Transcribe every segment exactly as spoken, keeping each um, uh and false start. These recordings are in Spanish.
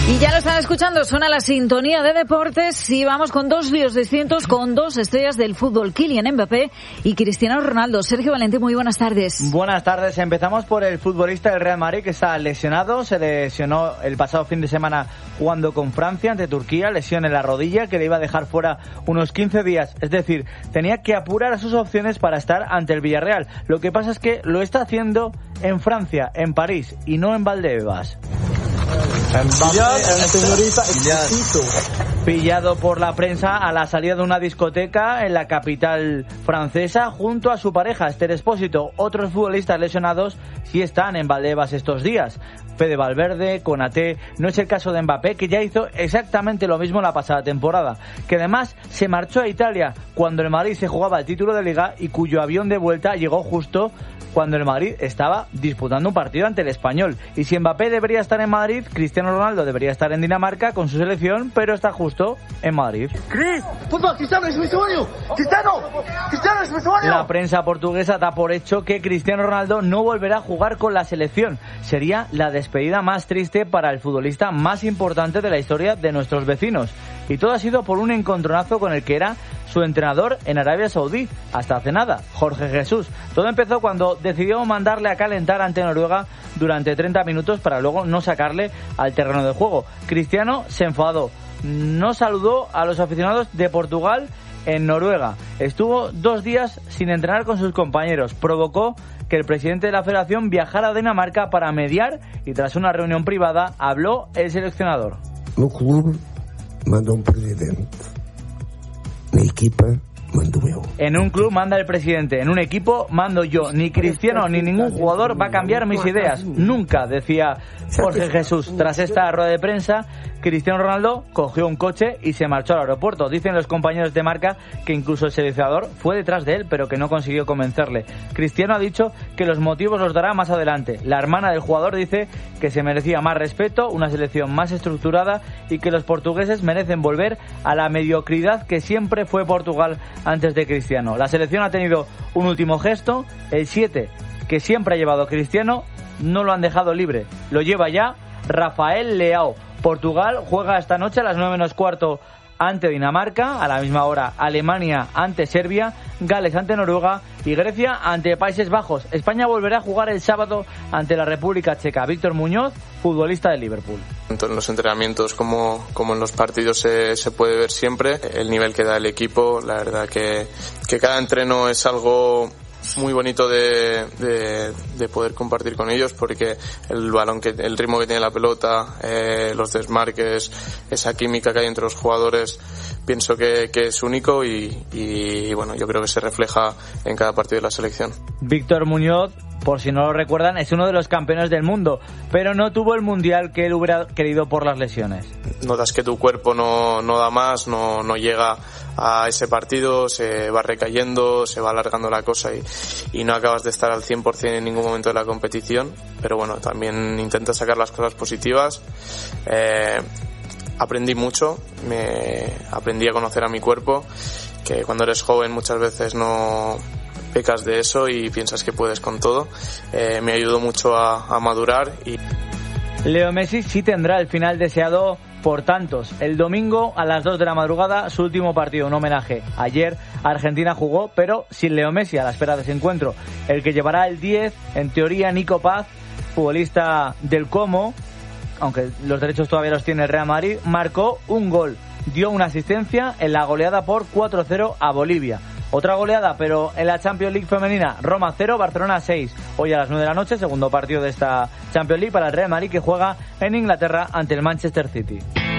Y ya lo están escuchando, suena la sintonía de deportes y vamos con dos líos distintos, con dos estrellas del fútbol, Kylian Mbappé y Cristiano Ronaldo. Sergio Valente, muy buenas tardes. Buenas tardes, empezamos por el futbolista del Real Madrid que está lesionado, se lesionó el pasado fin de semana jugando con Francia ante Turquía, lesión en la rodilla que le iba a dejar fuera unos quince días, es decir, tenía que apurar a sus opciones para estar ante el Villarreal. Lo que pasa es que lo está haciendo en Francia, en París y no en Valdebebas. Pillado por la prensa a la salida de una discoteca en la capital francesa junto a su pareja Esther Expósito. Otros futbolistas lesionados sí están en Valdebebas estos días. Fede Valverde, Konaté, no es el caso de Mbappé, que ya hizo exactamente lo mismo la pasada temporada, que además se marchó a Italia cuando el Madrid se jugaba el título de Liga y cuyo avión de vuelta llegó justo cuando el Madrid estaba disputando un partido ante el Español. Y si Mbappé debería estar en Madrid, Cristiano Ronaldo debería estar en Dinamarca con su selección, pero está justo en Madrid. Cris, fútbol, Cristiano es mi sueño. Cristiano, Cristiano es mi sueño. La prensa portuguesa da por hecho que Cristiano Ronaldo no volverá a jugar con la selección. Sería la despedida más triste para el futbolista más importante de la historia de nuestros vecinos. Y todo ha sido por un encontronazo con el que era su entrenador en Arabia Saudí, hasta hace nada, Jorge Jesús. Todo empezó cuando decidió mandarle a calentar ante Noruega durante treinta minutos para luego no sacarle al terreno de juego. Cristiano se enfadó, no saludó a los aficionados de Portugal en Noruega. Estuvo dos días sin entrenar con sus compañeros. Provocó que el presidente de la federación viajara a Dinamarca para mediar y tras una reunión privada habló el seleccionador. No club mandó un presidente. Mi equipo mando yo. En un club manda el presidente, en un equipo mando yo. Ni Cristiano ni ningún jugador va a cambiar mis ideas. Nunca, decía Jorge Jesús. Tras esta rueda de prensa, Cristiano Ronaldo cogió un coche y se marchó al aeropuerto. Dicen los compañeros de Marca que incluso el seleccionador fue detrás de él, pero que no consiguió convencerle. Cristiano ha dicho que los motivos los dará más adelante. La hermana del jugador dice que se merecía más respeto, una selección más estructurada y que los portugueses merecen volver a la mediocridad que siempre fue Portugal antes de Cristiano. La selección ha tenido un último gesto, el siete que siempre ha llevado Cristiano, no lo han dejado libre. Lo lleva ya Rafael Leao. Portugal juega esta noche a las nueve menos cuarto ante Dinamarca, a la misma hora Alemania ante Serbia, Gales ante Noruega y Grecia ante Países Bajos. España volverá a jugar el sábado ante la República Checa. Víctor Muñoz, futbolista de Liverpool. Tanto en los entrenamientos como, como en los partidos se, se puede ver siempre el nivel que da el equipo. La verdad que, que cada entreno es algo muy bonito de, de, de poder compartir con ellos, porque el balón, que el ritmo que tiene la pelota, eh, los desmarques, esa química que hay entre los jugadores, pienso que, que es único y, y bueno, yo creo que se refleja en cada partido de la selección. Víctor Muñoz, por si no lo recuerdan, es uno de los campeones del mundo, pero no tuvo el mundial que él hubiera querido por las lesiones. Notas que tu cuerpo no, no da más, no, no llega a ese partido, se va recayendo, se va alargando la cosa y, y no acabas de estar al cien por ciento en ningún momento de la competición, pero bueno, también intenta sacar las cosas positivas. Eh, aprendí mucho, me aprendí a conocer a mi cuerpo, que cuando eres joven muchas veces no pecas de eso y piensas que puedes con todo. Eh, me ayudó mucho a, a madurar. Y Leo Messi sí tendrá el final deseado por tantos. El domingo a las dos de la madrugada, su último partido, un homenaje. Ayer Argentina jugó, pero sin Leo Messi a la espera de ese encuentro. El que llevará el diez, en teoría, Nico Paz, futbolista del Como, aunque los derechos todavía los tiene el Real Madrid, marcó un gol. Dio una asistencia en la goleada por cuatro cero a Bolivia. Otra goleada, pero en la Champions League femenina, Roma cero, Barcelona seis. Hoy a las nueve de la noche, segundo partido de esta Champions League para el Real Madrid, que juega en Inglaterra ante el Manchester City.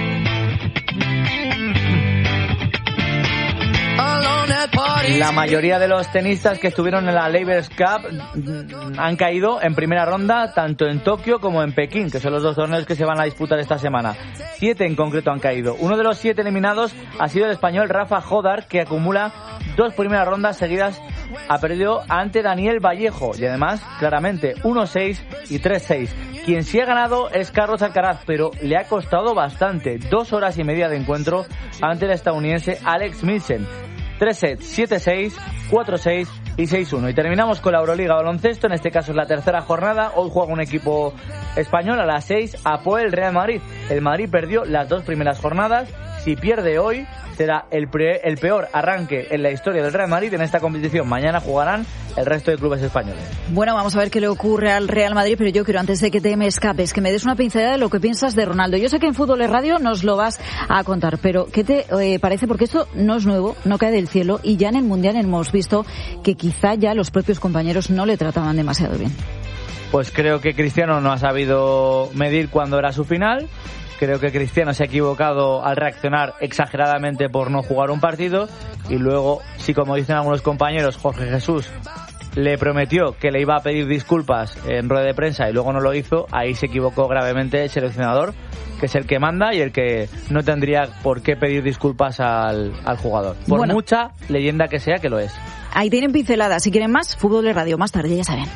La mayoría de los tenistas que estuvieron en la Laver Cup han caído en primera ronda, tanto en Tokio como en Pekín, que son los dos torneos que se van a disputar esta semana. Siete en concreto han caído. Uno de los siete eliminados ha sido el español Rafa Jodar, que acumula dos primeras rondas seguidas. Ha perdido ante Daniel Vallejo y además, claramente, uno seis y tres seis. Quien sí ha ganado es Carlos Alcaraz, pero le ha costado bastante. Dos horas y media de encuentro ante el estadounidense Alex Milsen. tres sets, siete seis, cuatro seis y seis uno. Y terminamos con la Euroliga baloncesto, en este caso es la tercera jornada. Hoy juega un equipo español a las seis, Apoel Real Madrid. El Madrid perdió las dos primeras jornadas. Si pierde hoy, será el, pre, el peor arranque en la historia del Real Madrid en esta competición. Mañana jugarán el resto de clubes españoles. Bueno, vamos a ver qué le ocurre al Real Madrid, pero yo quiero, antes de que te me escapes, que me des una pincelada de lo que piensas de Ronaldo. Yo sé que en Fútbol es Radio nos lo vas a contar, pero ¿qué te eh, parece? Porque esto no es nuevo, no cae del cielo, y ya en el Mundial hemos visto que quizá ya los propios compañeros no le trataban demasiado bien. Pues creo que Cristiano no ha sabido medir cuándo era su final. Creo que Cristiano se ha equivocado al reaccionar exageradamente por no jugar un partido, y luego, si como dicen algunos compañeros, Jorge Jesús le prometió que le iba a pedir disculpas en rueda de prensa y luego no lo hizo, ahí se equivocó gravemente el seleccionador, que es el que manda y el que no tendría por qué pedir disculpas al, al jugador, por bueno, mucha leyenda que sea, que lo es. Ahí tienen pinceladas. Si quieren más, Fútbol de Radio más tarde, ya saben.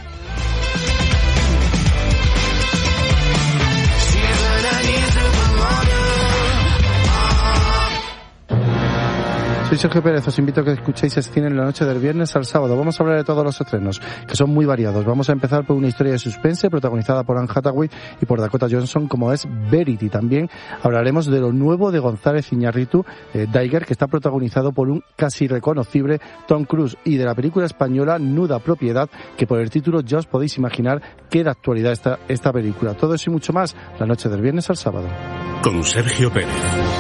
Soy Sergio Pérez, os invito a que escuchéis Es Cine en la noche del viernes al sábado. Vamos a hablar de todos los estrenos, que son muy variados. Vamos a empezar por una historia de suspense protagonizada por Anne Hathaway y por Dakota Johnson, como es Verity. También hablaremos de lo nuevo de González Iñárritu, eh, Daiger, que está protagonizado por un casi reconocible Tom Cruise, y de la película española Nuda Propiedad, que por el título ya os podéis imaginar qué de actualidad está esta película. Todo eso y mucho más, la noche del viernes al sábado. Con Sergio Pérez.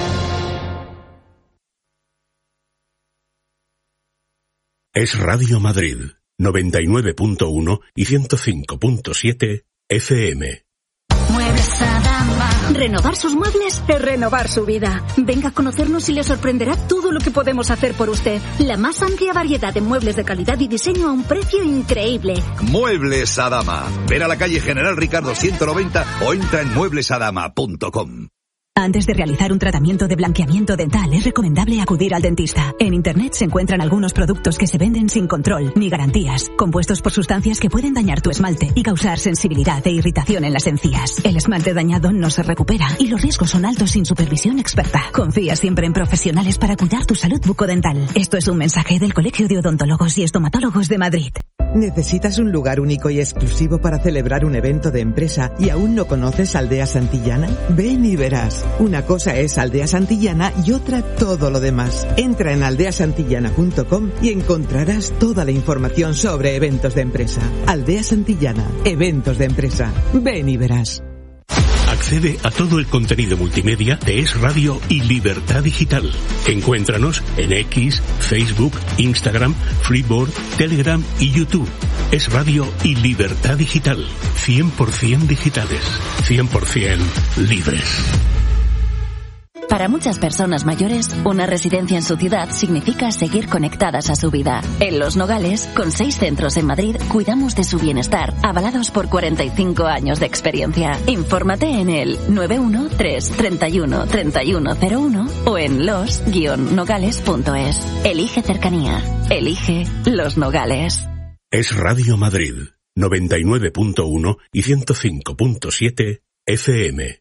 Es Radio Madrid, noventa y nueve punto uno y ciento cinco punto siete F M. Muebles Adama. Renovar sus muebles es renovar su vida. Venga a conocernos y le sorprenderá todo lo que podemos hacer por usted. La más amplia variedad de muebles de calidad y diseño a un precio increíble. Muebles Adama. Ven a la calle General Ricardo ciento noventa o entra en muebles adama punto com. Antes de realizar un tratamiento de blanqueamiento dental, es recomendable acudir al dentista. En Internet se encuentran algunos productos que se venden sin control ni garantías, compuestos por sustancias que pueden dañar tu esmalte y causar sensibilidad e irritación en las encías. El esmalte dañado no se recupera y los riesgos son altos sin supervisión experta. Confía siempre en profesionales para cuidar tu salud bucodental. Esto es un mensaje del Colegio de Odontólogos y Estomatólogos de Madrid. ¿Necesitas un lugar único y exclusivo para celebrar un evento de empresa y aún no conoces Aldea Santillana? Ven y verás. Una cosa es Aldea Santillana y otra todo lo demás. Entra en aldea santillana punto com y encontrarás toda la información sobre eventos de empresa. Aldea Santillana, eventos de empresa. Ven y verás. Accede a todo el contenido multimedia de Es Radio y Libertad Digital. Encuéntranos en X, Facebook, Instagram, Freeboard, Telegram y YouTube. Es Radio y Libertad Digital. cien por ciento digitales, cien por ciento libres. Para muchas personas mayores, una residencia en su ciudad significa seguir conectadas a su vida. En Los Nogales, con seis centros en Madrid, cuidamos de su bienestar, avalados por cuarenta y cinco años de experiencia. Infórmate en el nueve uno tres, treinta y uno, treinta y uno cero uno o en los guion nogales punto es. Elige cercanía. Elige Los Nogales. Es Radio Madrid, noventa y nueve punto uno y ciento cinco punto siete F M.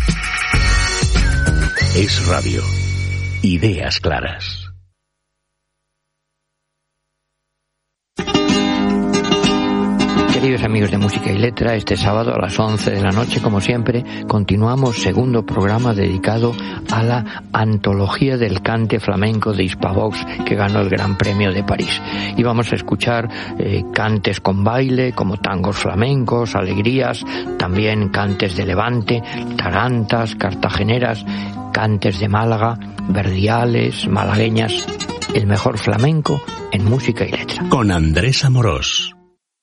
Es Radio. Ideas claras. Queridos amigos de Música y Letra, este sábado a las once de la noche, como siempre, continuamos segundo programa dedicado a la antología del cante flamenco de Hispavox, que ganó el Gran Premio de París. Y vamos a escuchar eh, cantes con baile, como tangos flamencos, alegrías, también cantes de Levante, tarantas, cartageneras, cantes de Málaga, verdiales, malagueñas. El mejor flamenco en Música y Letra. Con Andrés Amorós.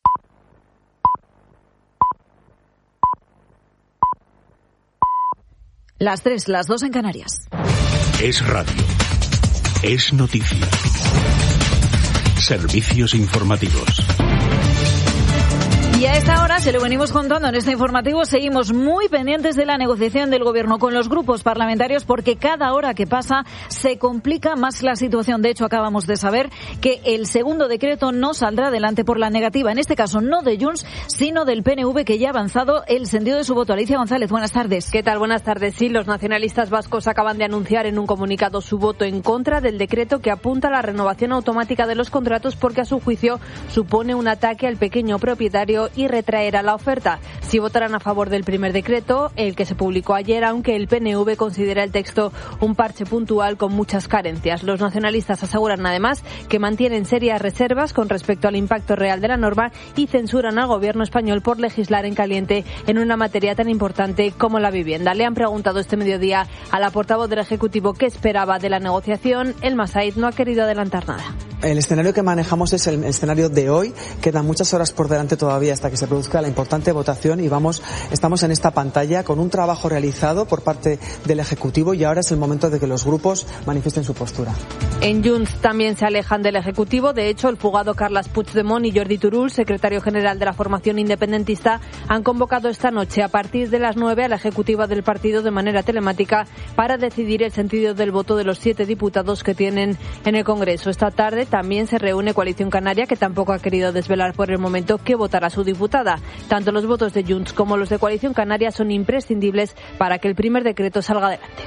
Las tres, las dos en Canarias. Es radio. Es noticia. Servicios informativos. Y a esta hora, se lo venimos contando en este informativo, seguimos muy pendientes de la negociación del Gobierno con los grupos parlamentarios porque cada hora que pasa se complica más la situación. De hecho, acabamos de saber que el segundo decreto no saldrá adelante por la negativa, en este caso no de Junts, sino del P N V, que ya ha avanzado el sentido de su voto. Alicia González, buenas tardes. ¿Qué tal? Buenas tardes. Sí, los nacionalistas vascos acaban de anunciar en un comunicado su voto en contra del decreto que apunta a la renovación automática de los contratos porque a su juicio supone un ataque al pequeño propietario y retraerá la oferta. Si votarán a favor del primer decreto, el que se publicó ayer, aunque el P N V considera el texto un parche puntual con muchas carencias. Los nacionalistas aseguran además que mantienen serias reservas con respecto al impacto real de la norma y censuran al gobierno español por legislar en caliente en una materia tan importante como la vivienda. Le han preguntado este mediodía a la portavoz del Ejecutivo qué esperaba de la negociación. El Massaid no ha querido adelantar nada. El escenario que manejamos es el escenario de hoy. Quedan muchas horas por delante todavía hasta que se produzca la importante votación y vamos, estamos en esta pantalla con un trabajo realizado por parte del Ejecutivo y ahora es el momento de que los grupos manifiesten su postura. En Junts también se alejan del Ejecutivo. De hecho, el fugado Carles Puigdemont y Jordi Turull, secretario general de la formación independentista, han convocado esta noche a partir de las nueve a la ejecutiva del partido de manera telemática para decidir el sentido del voto de los siete diputados que tienen en el Congreso. Esta tarde también se reúne Coalición Canaria, que tampoco ha querido desvelar por el momento qué votará su diputada. Tanto los votos de Junts como los de Coalición Canaria son imprescindibles para que el primer decreto salga adelante.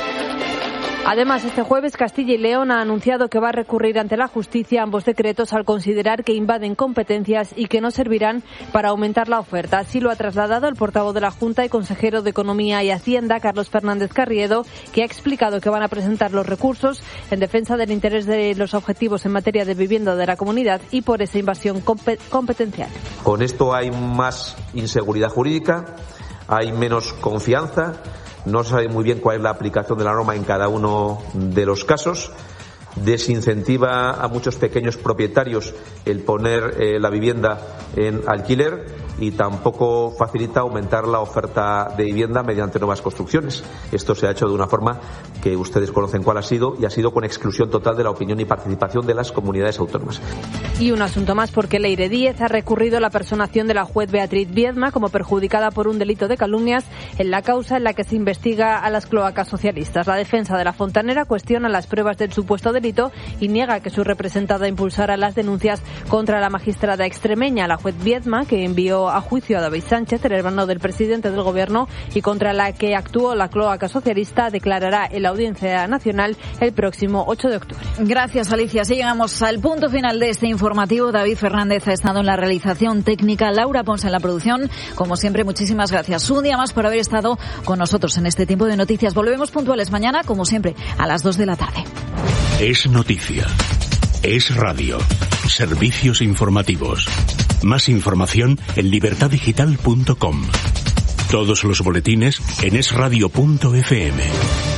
Además, este jueves Castilla y León ha anunciado que va a recurrir ante la justicia ambos decretos al considerar que invaden competencias y que no servirán para aumentar la oferta. Así lo ha trasladado el portavoz de la Junta y consejero de Economía y Hacienda, Carlos Fernández Carriedo, que ha explicado que van a presentar los recursos en defensa del interés de los objetivos en materia de vivienda de la comunidad y por esa invasión comp- competencial. Con esto hay más inseguridad jurídica, hay menos confianza. No se sabe muy bien cuál es la aplicación de la norma en cada uno de los casos. Desincentiva a muchos pequeños propietarios el poner eh, la vivienda en alquiler y tampoco facilita aumentar la oferta de vivienda mediante nuevas construcciones. Esto se ha hecho de una forma que ustedes conocen cuál ha sido y ha sido con exclusión total de la opinión y participación de las comunidades autónomas. Y un asunto más, porque Leire Díez ha recurrido la personación de la juez Beatriz Viedma como perjudicada por un delito de calumnias en la causa en la que se investiga a las cloacas socialistas. La defensa de la fontanera cuestiona las pruebas del supuesto delito y niega que su representada impulsara las denuncias contra la magistrada extremeña, la juez Viedma, que envió a juicio a David Sánchez, el hermano del presidente del gobierno, y contra la que actuó la cloaca socialista, declarará en la Audiencia Nacional el próximo ocho de octubre. Gracias, Alicia. Así llegamos al punto final de este informativo. David Fernández ha estado en la realización técnica, Laura Ponce en la producción. Como siempre, muchísimas gracias un día más por haber estado con nosotros en este tiempo de noticias. Volvemos puntuales mañana, como siempre, a las dos de la tarde. Es noticia. Es radio. Servicios informativos. Más información en libertad digital punto com. Todos los boletines en es radio punto efe eme.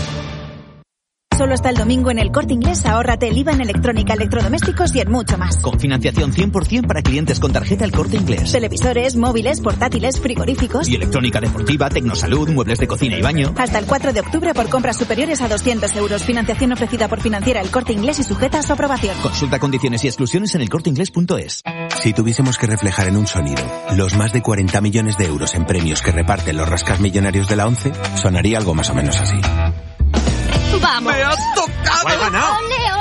Solo hasta el domingo en El Corte Inglés ahórrate el I V A en electrónica, electrodomésticos y en mucho más. Con financiación cien por ciento para clientes con tarjeta El Corte Inglés. Televisores, móviles, portátiles, frigoríficos. Y electrónica deportiva, tecnosalud, muebles de cocina y baño. Hasta el cuatro de octubre por compras superiores a doscientos euros. Financiación ofrecida por Financiera El Corte Inglés y sujeta a su aprobación. Consulta condiciones y exclusiones en el corte inglés punto es. Si tuviésemos que reflejar en un sonido los más de cuarenta millones de euros en premios que reparten los rascasmillonarios de la ONCE, sonaría algo más o menos así. ¡Vamos! ¡Me has tocado! ¡He ganado!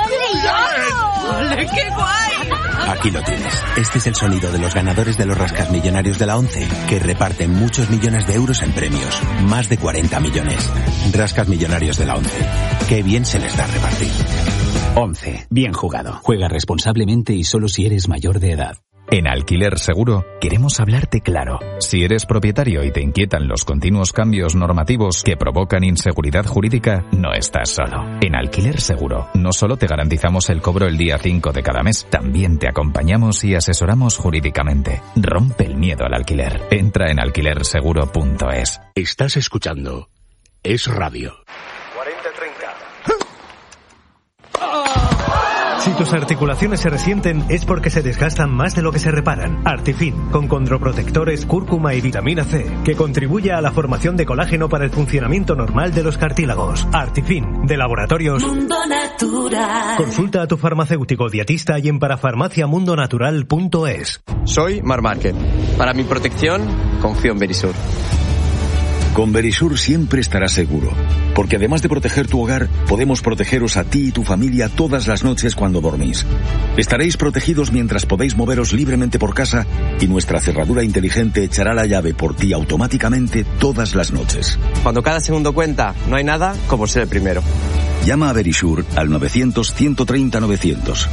¡Ole, ole! ¡Ole, qué guay! Aquí lo tienes. Este es el sonido de los ganadores de los rascasmillonarios de la ONCE, que reparten muchos millones de euros en premios. Más de cuarenta millones. Rascasmillonarios de la ONCE. Qué bien se les da repartir. ONCE. Bien jugado. Juega responsablemente y solo si eres mayor de edad. En Alquiler Seguro queremos hablarte claro. Si eres propietario y te inquietan los continuos cambios normativos que provocan inseguridad jurídica, no estás solo. En Alquiler Seguro no solo te garantizamos el cobro el día cinco de cada mes, también te acompañamos y asesoramos jurídicamente. Rompe el miedo al alquiler. Entra en alquiler seguro punto es. Estás escuchando Es Radio. cuarenta treinta. Si tus articulaciones se resienten es porque se desgastan más de lo que se reparan. Artifin, con condroprotectores, cúrcuma y vitamina C, que contribuye a la formación de colágeno para el funcionamiento normal de los cartílagos. Artifin, de Laboratorios Mundo Natural. Consulta a tu farmacéutico dietista y en parafarmaciamundonatural punto es. Soy Mar Márquez. Para mi protección, confío en Verisur. Con Verisur siempre estarás seguro, porque además de proteger tu hogar, podemos protegeros a ti y tu familia todas las noches cuando dormís. Estaréis protegidos mientras podéis moveros libremente por casa y nuestra cerradura inteligente echará la llave por ti automáticamente todas las noches. Cuando cada segundo cuenta, no hay nada como ser el primero. Llama a Verisur al novecientos, ciento treinta, novecientos.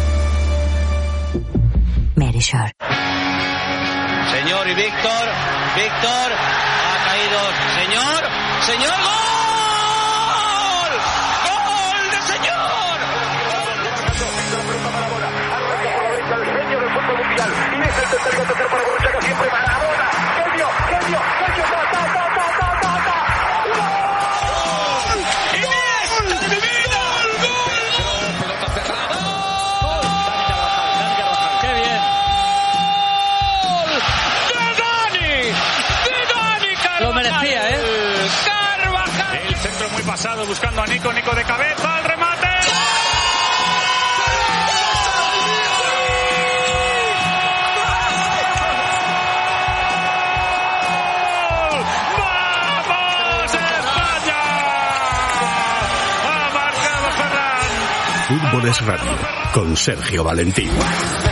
Verisur. Señor y Víctor, Víctor, ha caído, señor, señor, ¡gol! ¡Gol de señor! El genio del fútbol mundial, y es el tercer gol tercer para Borruchaga, siempre Maradona, genio, genio, genio, ta, ta, ta, ta, ta, ta, ta, ¡gol! ¡Iniesta de vida! ¡Gol! Pelota cerrada. ¡Qué bien! Lo merecía, ¿eh? Carvajal. El centro muy pasado buscando a Nico, Nico de cabeza, el remate. ¡Vamos, España! Ha marcado Ferran. Fútbol es radio, con Sergio Valentín.